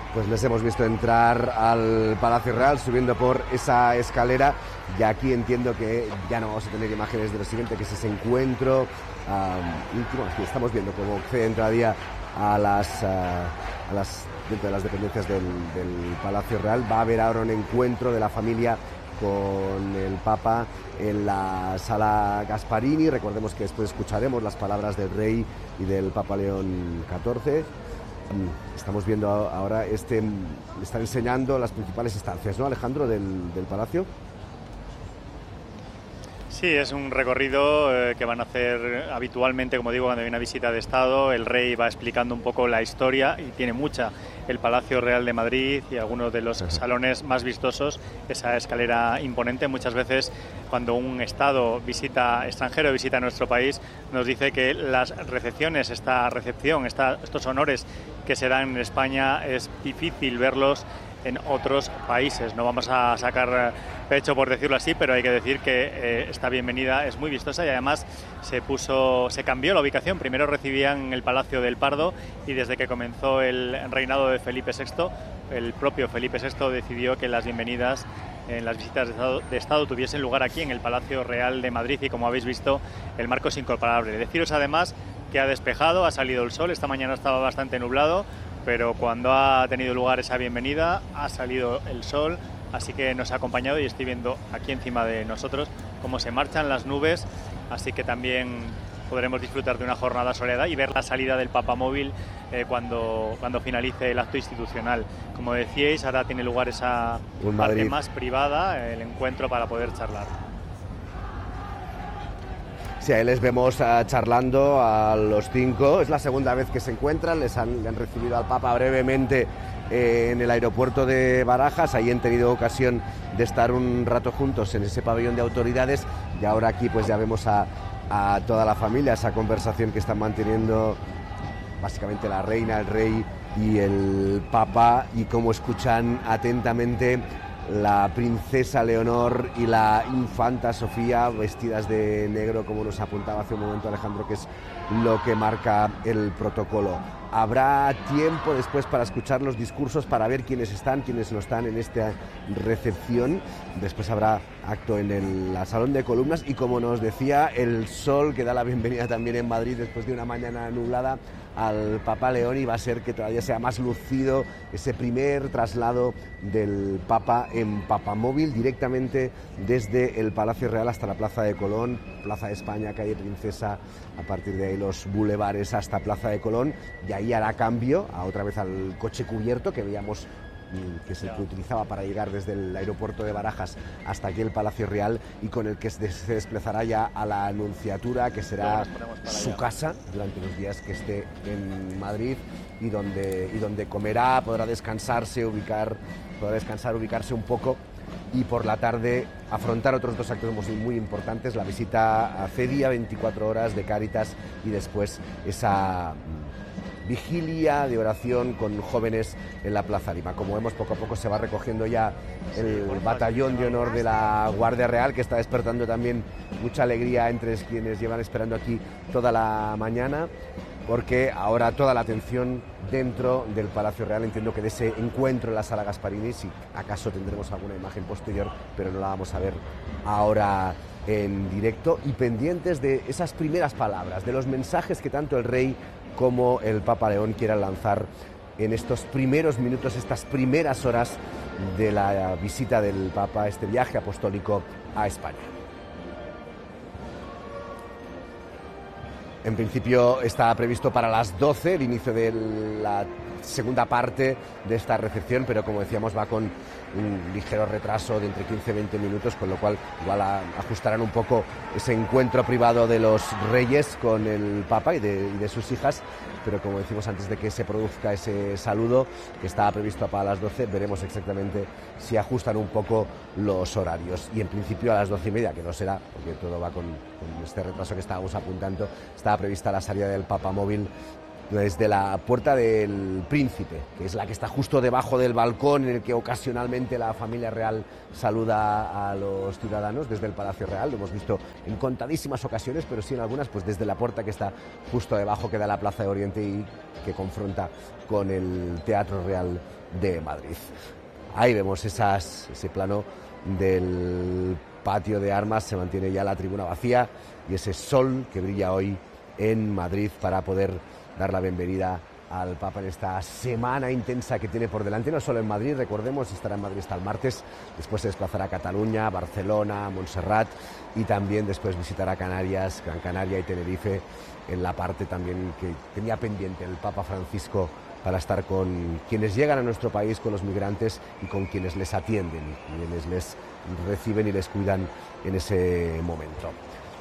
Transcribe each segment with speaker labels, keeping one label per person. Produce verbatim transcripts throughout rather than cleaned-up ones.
Speaker 1: Pues les hemos visto entrar al Palacio Real subiendo por esa escalera y aquí entiendo que ya no vamos a tener imágenes de lo siguiente, que es ese encuentro um, íntimo. Aquí estamos viendo cómo accede entraría a las, uh, a las dentro de las dependencias del, del Palacio Real. Va a haber ahora un encuentro de la familia con el Papa en la sala Gasparini. Recordemos que después escucharemos las palabras del rey y del Papa León catorce. Estamos viendo ahora, este, le están enseñando las principales estancias, ¿no, Alejandro, del, del Palacio?
Speaker 2: Sí, es un recorrido eh, que van a hacer habitualmente, como digo, cuando hay una visita de Estado. El rey va explicando un poco la historia y tiene mucha. El Palacio Real de Madrid y algunos de los Ajá. salones más vistosos, esa escalera imponente. Muchas veces cuando un Estado visita extranjero, visita nuestro país, nos dice que las recepciones, esta recepción, esta, estos honores que se dan en España, es difícil verlos en otros países. No vamos a sacar pecho por decirlo así, pero hay que decir que eh, esta bienvenida es muy vistosa y además se puso, se cambió la ubicación. Primero recibían el Palacio del Pardo y desde que comenzó el reinado de Felipe sexto, el propio Felipe sexto decidió que las bienvenidas en las visitas de Estado, de Estado tuviesen lugar aquí en el Palacio Real de Madrid y como habéis visto el marco es incomparable. Deciros además que ha despejado, ha salido el sol, esta mañana estaba bastante nublado, pero cuando ha tenido lugar esa bienvenida ha salido el sol, así que nos ha acompañado y estoy viendo aquí encima de nosotros cómo se marchan las nubes, así que también podremos disfrutar de una jornada soleada y ver la salida del papamóvil eh, cuando, cuando finalice el acto institucional. Como decíais, ahora tiene lugar esa parte más privada, el encuentro para poder charlar.
Speaker 1: Sí, ahí les vemos uh, charlando a los cinco. Es la segunda vez que se encuentran. Les han, le han recibido al Papa brevemente eh, en el aeropuerto de Barajas. Ahí han tenido ocasión de estar un rato juntos en ese pabellón de autoridades. Y ahora aquí pues ya vemos a, a toda la familia, esa conversación que están manteniendo básicamente la reina, el rey y el Papa, y cómo escuchan atentamente la princesa Leonor y la infanta Sofía vestidas de negro, como nos apuntaba hace un momento Alejandro, que es lo que marca el protocolo. Habrá tiempo después para escuchar los discursos, para ver quiénes están, quiénes no están en esta recepción. Después habrá acto en el la salón de columnas y, como nos decía, el sol que da la bienvenida también en Madrid después de una mañana nublada al Papa León, y va a ser que todavía sea más lucido ese primer traslado del Papa en papamóvil directamente desde el Palacio Real hasta la Plaza de Colón, Plaza de España, Calle Princesa, a partir de ahí los bulevares hasta Plaza de Colón, y ahí hará cambio a otra vez al coche cubierto que veíamos, que es el que utilizaba para llegar desde el aeropuerto de Barajas hasta aquí el Palacio Real, y con el que se desplazará ya a la Anunciatura, que será su casa durante los días que esté en Madrid, y donde, y donde comerá, podrá descansarse, ubicar, podrá descansar, ubicarse un poco, y por la tarde afrontar otros dos actos muy, muy importantes, la visita a Cedia, veinticuatro horas de Cáritas, y después esa vigilia de oración con jóvenes en la Plaza Lima. Como vemos, poco a poco se va recogiendo ya el batallón de honor de la Guardia Real, que está despertando también mucha alegría entre quienes llevan esperando aquí toda la mañana, porque ahora toda la atención dentro del Palacio Real. Entiendo que de ese encuentro en la Sala Gasparini, si acaso tendremos alguna imagen posterior, pero no la vamos a ver ahora en directo, y pendientes de esas primeras palabras, de los mensajes que tanto el rey como el Papa León quieran lanzar en estos primeros minutos, estas primeras horas de la visita del Papa, este viaje apostólico a España. En principio está previsto para las doce el inicio de la segunda parte de esta recepción, pero como decíamos va con un ligero retraso de entre quince y veinte minutos, con lo cual igual a, ajustarán un poco ese encuentro privado de los reyes con el Papa y de, y de sus hijas, pero como decimos, antes de que se produzca ese saludo que estaba previsto para las doce, veremos exactamente si ajustan un poco los horarios, y en principio a las doce y media, que no será, porque todo va con, con este retraso que estábamos apuntando, estaba prevista la salida del papamóvil desde la Puerta del Príncipe, que es la que está justo debajo del balcón en el que ocasionalmente la familia real saluda a los ciudadanos, desde el Palacio Real. Lo hemos visto en contadísimas ocasiones, pero sí en algunas, pues desde la puerta que está justo debajo, que da la Plaza de Oriente y que confronta con el Teatro Real de Madrid. Ahí vemos esas, ese plano del patio de armas, se mantiene ya la tribuna vacía y ese sol que brilla hoy en Madrid para poder dar la bienvenida al Papa en esta semana intensa que tiene por delante, no solo en Madrid, recordemos, estará en Madrid hasta el martes, después se desplazará a Cataluña, Barcelona, Montserrat y también después visitará Canarias, Gran Canaria y Tenerife, en la parte también que tenía pendiente el Papa Francisco para estar con quienes llegan a nuestro país, con los migrantes y con quienes les atienden, quienes les reciben y les cuidan en ese momento.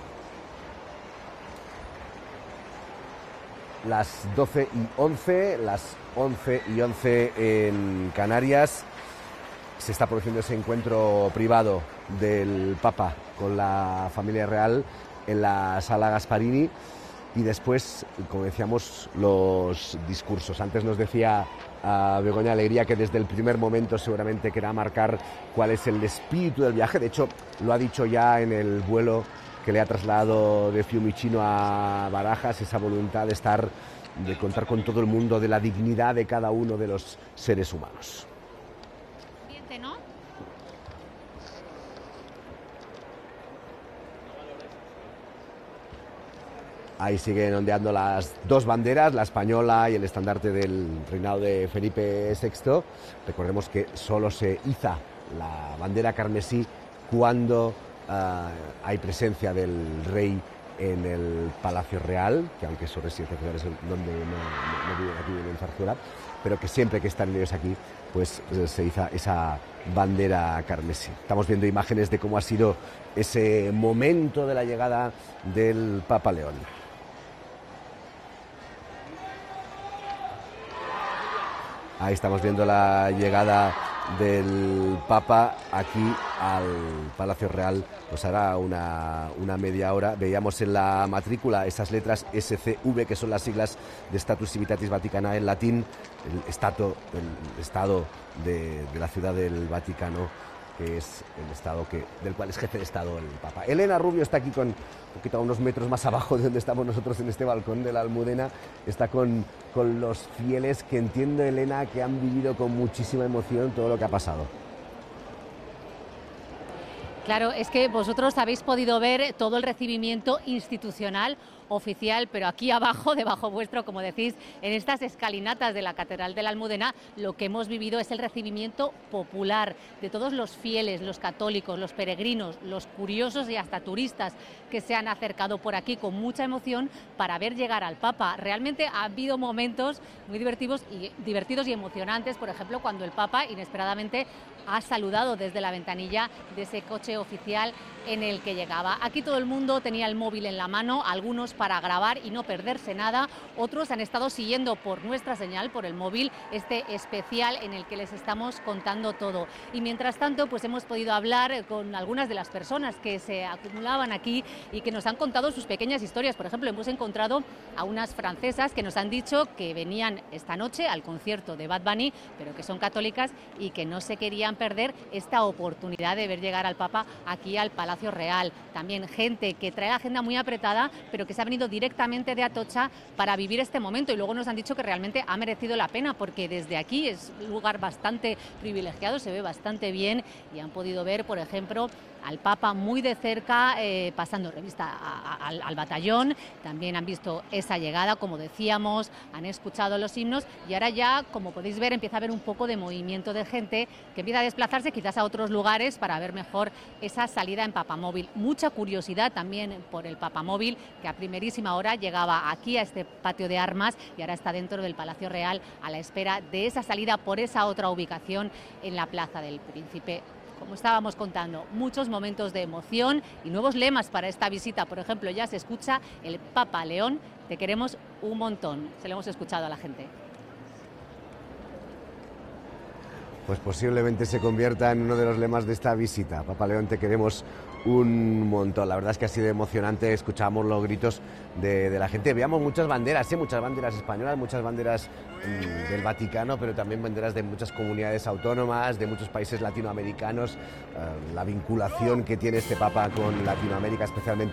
Speaker 1: Las doce y once, las once y once en Canarias, se está produciendo ese encuentro privado del Papa con la familia real en la Sala Gasparini y después, como decíamos, los discursos. Antes nos decía a Begoña Alegría que desde el primer momento seguramente querrá marcar cuál es el espíritu del viaje. De hecho, lo ha dicho ya en el vuelo que le ha trasladado de Fiumicino a Barajas, esa voluntad de estar, de contar con todo el mundo, de la dignidad de cada uno de los seres humanos.
Speaker 3: ¿No?
Speaker 1: Ahí siguen ondeando las dos banderas, la española y el estandarte del reinado de Felipe sexto. Recordemos que solo se iza la bandera carmesí cuando Uh, hay presencia del rey en el Palacio Real, que aunque su residencia es donde no, no, no viven aquí, viven en Zarzuela, pero que siempre que están ellos aquí, pues se iza esa bandera carmesí. Estamos viendo imágenes de cómo ha sido ese momento de la llegada del Papa León. Ahí estamos viendo la llegada del Papa aquí al Palacio Real, pues hará una, una media hora. Veíamos en la matrícula esas letras S C V, que son las siglas de Status Civitatis Vaticanae en latín, el, estato, el estado de, de la ciudad del Vaticano, que es el estado que, del cual es jefe de Estado el Papa. Elena Rubio está aquí con, un poquito a unos metros más abajo de donde estamos nosotros en este balcón de la Almudena, está con, con los fieles que entiendo, Elena, que han vivido con muchísima emoción todo lo que ha pasado.
Speaker 3: Claro, es que vosotros habéis podido ver todo el recibimiento institucional oficial, pero aquí abajo, debajo vuestro, como decís, en estas escalinatas de la Catedral de la Almudena, lo que hemos vivido es el recibimiento popular de todos los fieles, los católicos, los peregrinos, los curiosos y hasta turistas que se han acercado por aquí con mucha emoción para ver llegar al Papa. Realmente ha habido momentos muy divertidos y, divertidos y emocionantes, por ejemplo, cuando el Papa inesperadamente ha saludado desde la ventanilla de ese coche oficial en el que llegaba. Aquí todo el mundo tenía el móvil en la mano, algunos para grabar y no perderse nada, otros han estado siguiendo por nuestra señal, por el móvil, este especial en el que les estamos contando todo. Y mientras tanto, pues hemos podido hablar con algunas de las personas que se acumulaban aquí y que nos han contado sus pequeñas historias. Por ejemplo, hemos encontrado a unas francesas que nos han dicho que venían esta noche al concierto de Bad Bunny, pero que son católicas y que no se querían perder esta oportunidad de ver llegar al Papa aquí al Palacio Real. También gente que trae la agenda muy apretada, pero que se ha venido directamente de Atocha para vivir este momento, y luego nos han dicho que realmente ha merecido la pena porque desde aquí es un lugar bastante privilegiado, se ve bastante bien y han podido ver, por ejemplo, al Papa muy de cerca, eh, pasando revista a, a, al, al batallón. También han visto esa llegada, como decíamos, han escuchado los himnos y ahora ya, como podéis ver, empieza a haber un poco de movimiento de gente que empieza a desplazarse quizás a otros lugares para ver mejor esa salida en Papamóvil. Mucha curiosidad también por el Papamóvil, que a primerísima hora llegaba aquí a este patio de armas y ahora está dentro del Palacio Real a la espera de esa salida por esa otra ubicación en la Plaza del Príncipe. Como estábamos contando, muchos momentos de emoción y nuevos lemas para esta visita. Por ejemplo, ya se escucha el Papa León, te queremos un montón. Se lo hemos escuchado a la gente.
Speaker 1: Pues posiblemente se convierta en uno de los lemas de esta visita. Papa León, te queremos un montón. La verdad es que ha sido emocionante, escuchamos los gritos de, de la gente, veíamos muchas banderas, ¿eh? muchas banderas españolas, muchas banderas mmm, del Vaticano, pero también banderas de muchas comunidades autónomas, de muchos países latinoamericanos, uh, la vinculación que tiene este Papa con Latinoamérica, especialmente